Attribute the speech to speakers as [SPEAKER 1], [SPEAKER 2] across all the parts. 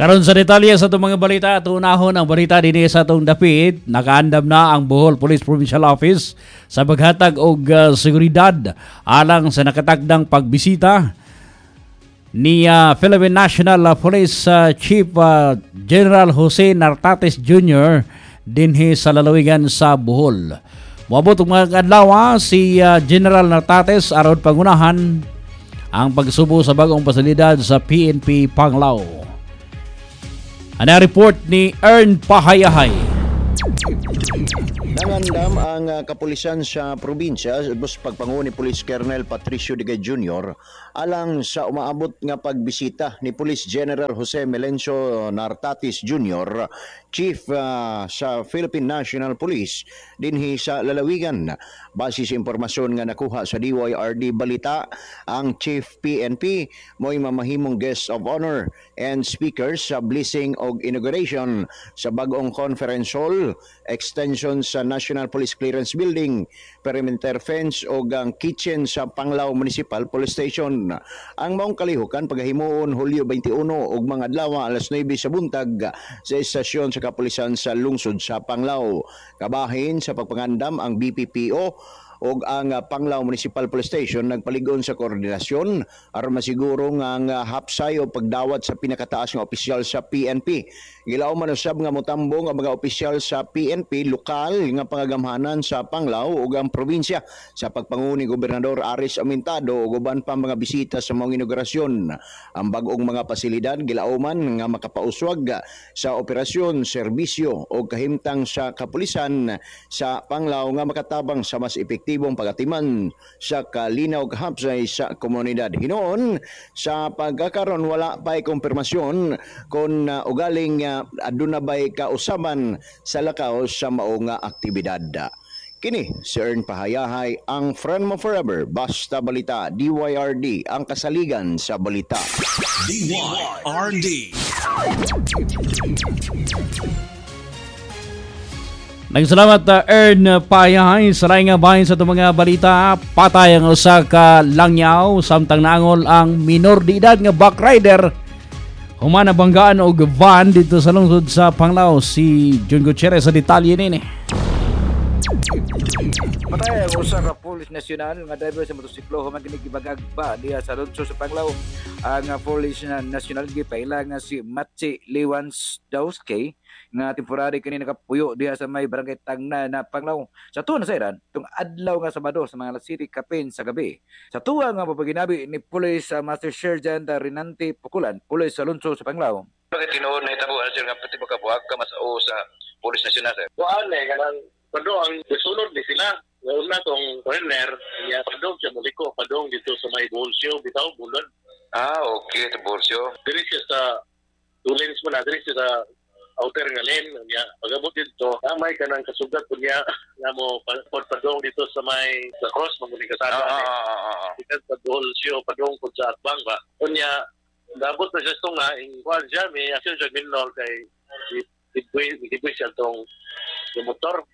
[SPEAKER 1] Karon sa detalye sa itong mga balita at unahon ang balita din sa itong dapit, nakaandam na ang Bohol Police Provincial Office sa paghatag og seguridad alang sa nakatagdang pagbisita ni Philippine National Police Chief General Jose Nartates Jr. dinhi sa lalawigan sa Bohol. Moabot og mga adlaw si General Nartates aron pangunahan ang pagsubo sa bagong pasilidad sa PNP Panglao. Ano report ni Ern Pahayahay?
[SPEAKER 2] Nangandam ang kapulisan sa probinsya bus pagpanguho ni Police Colonel Patricio Digay Jr. alang sa umaabot nga pagbisita ni Police General Jose Melencio Nartates Jr., Chief sa Philippine National Police dinhi sa lalawigan. Base sa impormasyon nga nakuha sa DYRD Balita, ang Chief PNP mo'y mamahimong guest of honor and speakers sa blessing og inauguration sa bagong conference hall, extension sa National Police Clearance Building, perimeter fence o ang kitchen sa Panglao Municipal Police Station. Ang maong kalihukan paghimuon Hulyo 21 ug mga adlaw alas 9 sa buntag sa istasyon sa kapulisan sa lungsod sa Panglao. Kabahin sa pagpangandam ang BPPO o ang Panglao Municipal Police Station nagpaligon sa koordinasyon aron masiguro nga ang hapsay o pagdawat sa pinakataas nga opisyal sa PNP. Gilaw man usab nga motambong ang mga opisyal sa PNP lokal nga pangagamhanan sa Panglao ug ang probinsya sa pagpanguho ni Gobernador Aris Amintado ug uban pa mga bisita sa mga inaugurasyon. Ang bag-ong mga pasilidad gilaw man nga makapauswag sa operasyon, serbisyo o kahimtang sa kapulisan sa Panglao nga makatabang sa mas epektibong pagatiman sa kalinaw kahapsay sa komunidad. Hinoon sa pagkakaron wala pa'y kumpirmasyon kung ugaling aduna ba'y kausaban sa lakaw sa maong aktibidad. Kini si Ern Pahayahay, ang friend mo forever, basta balita, DYRD, ang kasaligan sa balita.
[SPEAKER 3] DYRD.
[SPEAKER 1] Nagsalamat Ern Pahayahay sa laing nga bahin sa itong mga balita. Patay ang usa ka langyaw samtang naangol ang minor de edad nga backrider human nabanggaan og van dito sa lungsod sa Panglao. Si John Gutierrez sa detalye nini.
[SPEAKER 4] Patay ang usa ka Police National nga driver sa motosiklo human kini gibagagba diha sa lungsod sa Panglao. Ang Police National gipaila nga si Matsi Lewandowski nga temporary kini nakapuyo diha sa may barangay Tangna na Panglao. Sa tuwa na sa iran, itong adlaw nga Sabado sa mga alas 7 kapin sa gabi. Sa tuwa nga papaginabi ni Police Master Sergeant Renante Pukulan, Police sa lungsod sa Panglao.
[SPEAKER 5] Bakit tinuod na itabo sir nga pati makabuhag ka masao sa Police National sir?
[SPEAKER 6] Kuan kanang pado ang gisunod ni sila. Una tong runner, niya padong siya muliko, padong dito sa may Bolsyo, bitaw bulon.
[SPEAKER 5] Okay, sa Bolsyo.
[SPEAKER 6] Diri siya sa tulins mo na, diri siya sa outer nga lane, niya pagabot dito, may kanang kasugat po niya nga mo padong dito sa may sa cross, mamuling kasama. Ikan sa Bolsyo, padong po sa Atbang ba. Kunya, nabot na siya itong na, kuan siya, may asin siya minol kay ibigay siya itong motor.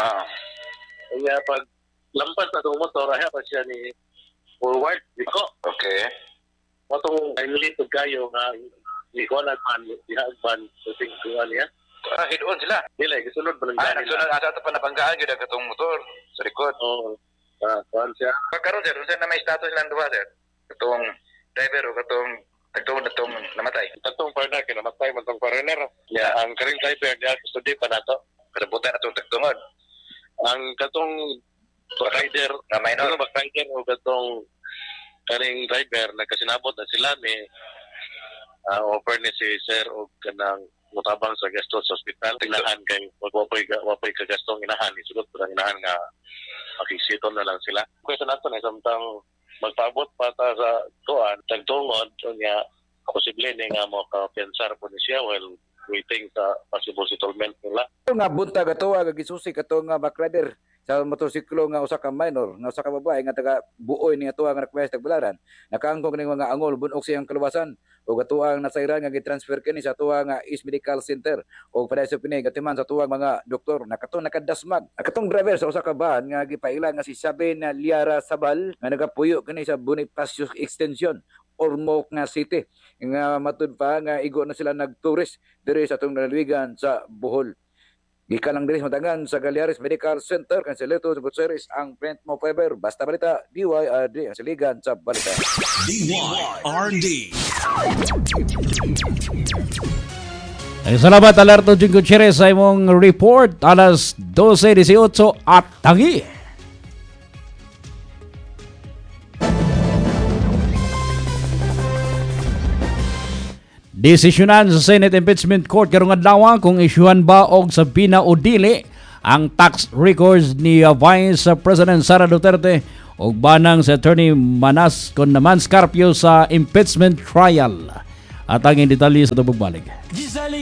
[SPEAKER 6] Kaya pag lampas na itong motor, ayaw pa siya ni forward, liko.
[SPEAKER 5] Okay.
[SPEAKER 6] Matong nilitod kayo nga ikuan agman, dihaagman, sa tingkuan niya.
[SPEAKER 5] Hidon sila?
[SPEAKER 6] Dili, gisunod ba lang dyan
[SPEAKER 5] nagsunod asa ito pa nabanggaan yun ang katong motor sa likod.
[SPEAKER 6] Oo. Kuan siya.
[SPEAKER 5] Pagkaroon sir, sir na may status lang duwa sir? Katong driver o katong tagtuon na itong namatay?
[SPEAKER 6] Katong partner, kinamatay man itong foreigner. Yeah. Ang karing driver niya, custody pa na ito.
[SPEAKER 5] Karabutan na itong tagtungod.
[SPEAKER 6] Ang katong rider,
[SPEAKER 5] na minor.
[SPEAKER 6] Ang rider o katong karing driver, nagkasinabot na sila, may offer ni si Sir o kanang mutabang sa gasto sa hospital. Tingnahan kay wapoy ka gastong inahan. Isugot po ng inahan nga makisiton na lang sila. Kaya nato na samtang magpaabot pa ta sa tuan, tagtungod, niya posible ni nga mo ka-pensar po ni siya while waiting sa possible settlement nila.
[SPEAKER 4] Nga buntag ato nga gisusi kato nga backrider sa motorsiklo nga usa ka minor nga usa ka babae nga taga buoy ni ato nga request tagbalaran nakaangkong ning mga angol bunok siyang kaluwasan ug atuang nasayran nga gitransfer kini sa atuang nga East Medical Center ug para sa pinay gatiman sa atuang mga doktor nakadasmag katong driver sa usa ka van nga gipaila nga si Sabin Liara Sabal nga nagapuyo kini sa Bonifacio Extension Ormoc nga city. Nga matud pa nga igo na sila nagtourist diri sa atong nalaligan sa Bohol. Gikan lang diri matangan sa Galeares Medical Center kan Leto Gutierrez ang print mo Fiber. Basta balita DYRD ang saligan sa balita.
[SPEAKER 3] DYRD.
[SPEAKER 1] Ay, salamat Alerto Jing Gutierrez sa imong report alas 12:18 at tangi. Desisyonan sa Senate Impeachment Court karong adlaw kung isyuhan ba og sabina o dili ang tax records ni Vice President Sara Duterte ug banang sa Attorney Manas Carpio sa impeachment trial. At ang detalye sa tubugbalik.